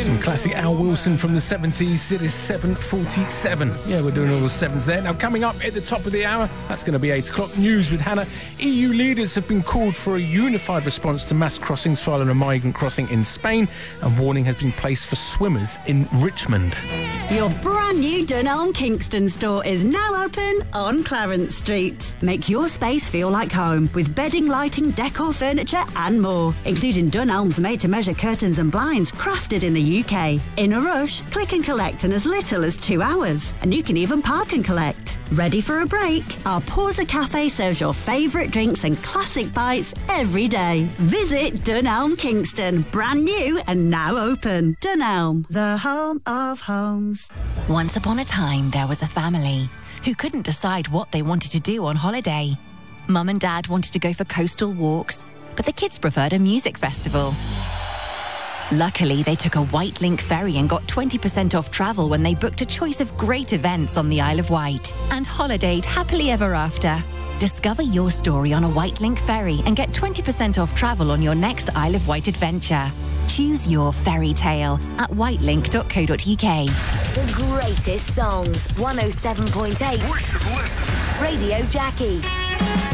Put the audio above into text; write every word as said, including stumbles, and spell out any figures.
Some classic Al Wilson from the seventies. It is seven forty-seven. Yeah, we're doing all the sevens there. Now, coming up at the top of the hour, that's going to be eight o'clock. News with Hannah. E U leaders have been called for a unified response to mass crossings following a migrant crossing in Spain, and warning has been placed for swimmers in Richmond. Your brand new Dunelm Kingston store is now open on Clarence Street. Make your space feel like home with bedding, lighting, decor, furniture and more, including Dunelm's made-to-measure curtains and blinds crafted in the U K. In a rush, click and collect in as little as two hours, and you can even park and collect. Ready for a break? Our Porza Cafe serves your favourite drinks and classic bites every day. Visit Dunelm Kingston, brand new and now open. Dunelm, the home of homes. Once upon a time, there was a family who couldn't decide what they wanted to do on holiday. Mum and Dad wanted to go for coastal walks, but the kids preferred a music festival. Luckily, they took a White Link ferry and got twenty percent off travel when they booked a choice of great events on the Isle of Wight and holidayed happily ever after. Discover your story on a White Link ferry and get twenty percent off travel on your next Isle of Wight adventure. Choose your fairy tale at whitelink dot co dot uk. The greatest songs. one oh seven point eight. We should listen. Radio Jackie.